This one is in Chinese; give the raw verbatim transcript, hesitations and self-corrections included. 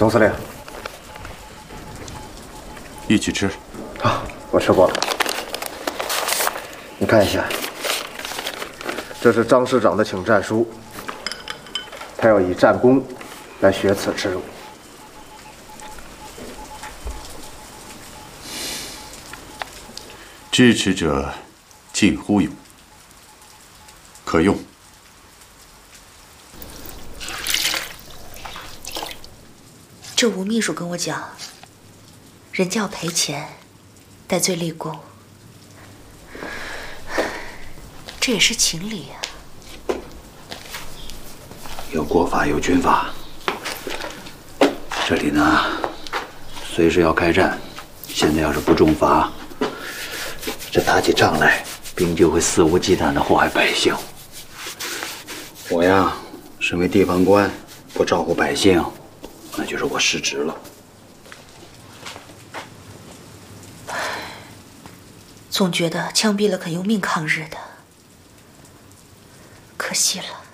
总司令， 一起吃。 好，我吃过了。你看一下，这是张师长的请战书，他要以战功来雪此耻辱。 支持者近乎勇，可用。 这吴秘书跟我讲，人家要赔钱，戴罪立功，这也是情理啊。 有国法，有军法。这里呢，随时要开战，现在要是不重罚，这打起仗来，兵就会肆无忌惮地祸害百姓。我呀，身为地方官，不照顾百姓，那就是我失职了。 总觉得枪毙了肯用命抗日的，可惜了。